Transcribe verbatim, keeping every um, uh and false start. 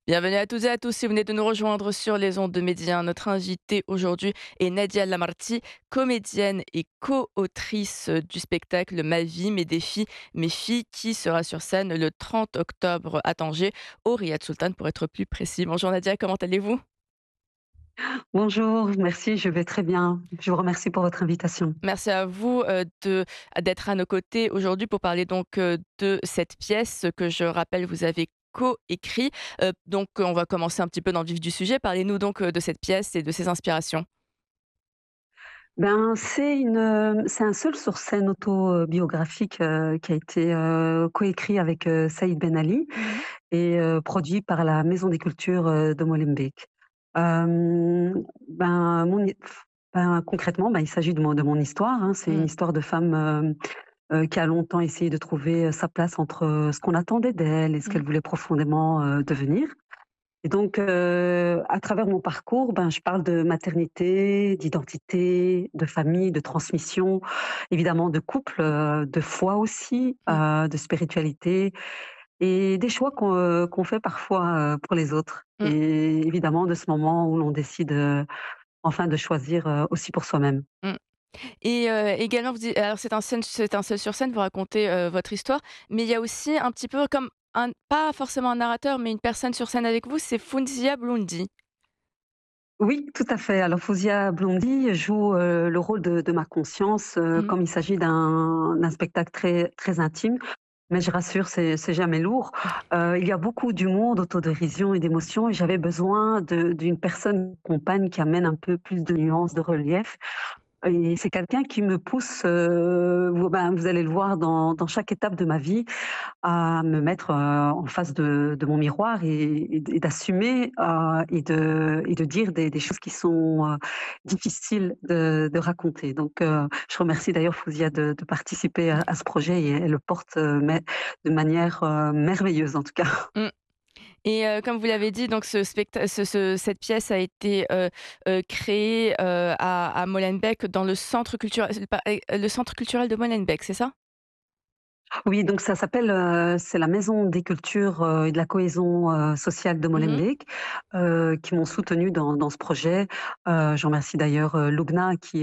Bienvenue à toutes et à tous si vous venez de nous rejoindre sur les ondes de Média. Notre invitée aujourd'hui est Nadia Lamarty, comédienne et co-autrice du spectacle Ma vie, mes défis, mes filles, qui sera sur scène le trente octobre à Tanger, au Riyad Sultan pour être plus précis. Bonjour Nadia, comment allez-vous? Bonjour, merci, je vais très bien. Je vous remercie pour votre invitation. Merci à vous euh, de, d'être à nos côtés aujourd'hui pour parler donc euh, de cette pièce que je rappelle vous avez co-écrit. Euh, donc on va commencer un petit peu dans le vif du sujet. Parlez-nous donc euh, de cette pièce et de ses inspirations. Ben, c'est une, heu, c'est un seul sur scène autobiographique, heu, qui a été, heu, coécrit avec, heu, Saïd Ben Ali Mhm. et heu, produit par la Maison des cultures, heu, de Molenbeek. Hem, ben, mon hi ben, concrètement, ben, il s'agit de mon de mon histoire, hein. C'est une Mm. histoire de femme, hem, heu, qui a longtemps essayé de trouver, sa place entre, heu, ce qu'on attendait d'elle et ce Mm. qu'elle voulait profondément, heu, devenir. Et donc, heu, à travers mon parcours, ben, je parle de maternité, d'identité, de famille, de transmission, évidemment de couple, heu, de foi aussi, Mm. heu, de spiritualité et des choix qu'on, heu, qu'on fait parfois, heu, pour les autres Mm. et évidemment de ce moment où l'on décide, heu, enfin de choisir, heu, aussi pour soi-même. Mm. Et heu, également vous dites alors c'est un scène c'est un seul sur scène, vous racontez, heu, votre histoire, mais il y a aussi un petit peu comme un pas forcément un narrateur, mais une personne sur scène avec vous, c'est Founzia Blondy. Oui, tout à fait. Alors Fouzia Blondy joue, heu, le rôle de de ma conscience, heu, Mmh. comme il s'agit d'un d'un spectacle très très intime. Mais je rassure, c'est c'est jamais lourd. Heu, il y a beaucoup d'humour, d'autodérision et d'émotion et j'avais besoin de d'une personne compagne qui amène un peu plus de nuances, de relief et c'est quelqu'un qui me pousse, heu, vous ben, vous allez le voir dans dans chaque étape de ma vie, à me mettre, heu, en face de de mon miroir et et d et d'assumer, heu et de et de dire des des choses qui sont, heu, difficiles de de raconter. Donc heu, je remercie d'ailleurs Fouzia de de participer à à ce projet et elle le porte, heu, mais de manière, heu, merveilleuse en tout cas. Mmh. Et heu, comme vous l'avez dit, donc ce specta ce ce cette pièce a été, heu heu, créée, heu, à à Molenbeek dans le centre culturel c'est pas et le centre culturel de Molenbeek, c'est ça? Oui, donc ça s'appelle, heu, c'est la Maison des cultures, heu et de la cohésion, heu, sociale de Mmh. Molenbeek, heu, qui m'ont soutenue dans dans ce projet. Heu, je remercie d'ailleurs, heu, Lubna qui